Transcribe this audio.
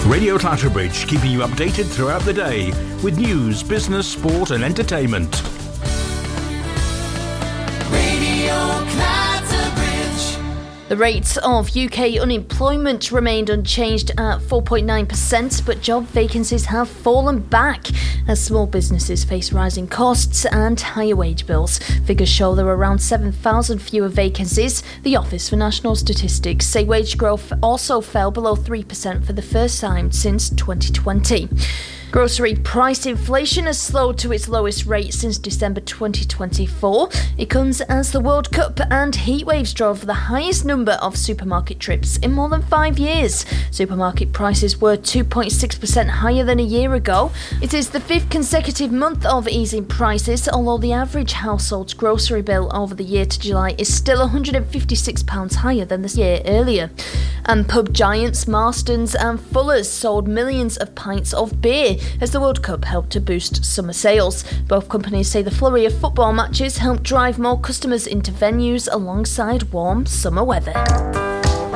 Radio Clatterbridge, keeping you updated throughout the day with news, business, sport and entertainment. Radio Clatterbridge. The rate of UK unemployment remained unchanged at 4.9%, but job vacancies have fallen back as small businesses face rising costs and higher wage bills. Figures show there are around 7,000 fewer vacancies. The Office for National Statistics say wage growth also fell below 3% for the first time since 2020. Grocery price inflation has slowed to its lowest rate since December 2024. It comes as the World Cup and heatwaves drove the highest number of supermarket trips in more than 5 years. Supermarket prices were 2.6% higher than a year ago. It is the fifth consecutive month of easing prices, although the average household's grocery bill over the year to July is still £156 higher than the year earlier. And pub giants Marston's and Fuller's sold millions of pints of beer as the World Cup helped to boost summer sales. Both companies say the flurry of football matches helped drive more customers into venues alongside warm summer weather.